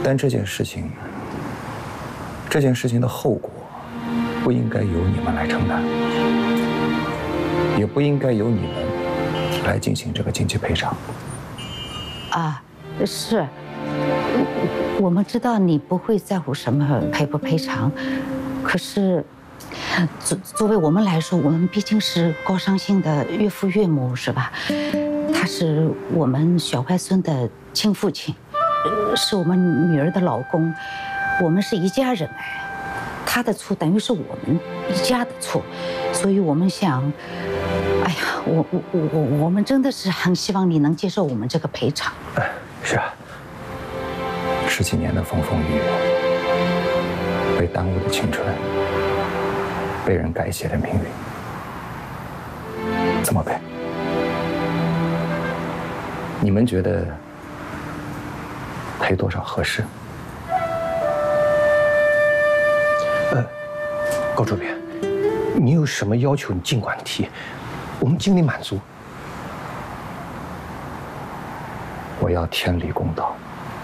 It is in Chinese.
但这件事情的后果，不应该由你们来承担，也不应该由你们来进行这个经济赔偿。 啊，是，我们知道你不会在乎什么赔不赔偿，可是，作为我们来说，我们毕竟是高尚性的岳父岳母，是吧？他是我们小外孙的亲父亲，是我们女儿的老公，我们是一家人哎。他的错等于是我们一家的错，所以我们想，哎呀，我们真的是很希望你能接受我们这个赔偿。 是啊，10几年的风风雨雨，被耽误的青春，被人改写的命运，怎么赔？你们觉得赔多少合适？ 高主编，你有什么要求你尽管提，我们尽力满足。 我要天理公道。